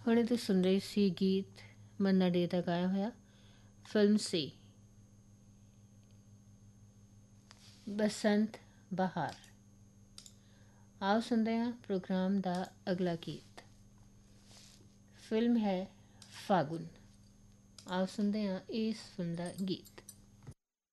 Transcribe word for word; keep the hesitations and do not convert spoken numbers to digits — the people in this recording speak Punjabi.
ਹੁਣੇ ਤੁਸੀਂ ਸੁਣ ਰਹੇ ਸੀ ਗੀਤ ਮੰਨਾ ਡੇ ਦਾ ਗਾਇਆ ਹੋਇਆ ਫਿਲਮ ਸੀ ਬਸੰਤ ਬਹਾਰ। ਆਓ ਸੁਣਦੇ ਹਾਂ ਪ੍ਰੋਗਰਾਮ ਦਾ ਅਗਲਾ ਗੀਤ। ਫਿਲਮ ਹੈ ਫਾਗੁਨ। ਆਓ ਸੁਣਦੇ ਹਾਂ ਇਸ ਫਿਲਮ ਦਾ ਗੀਤ।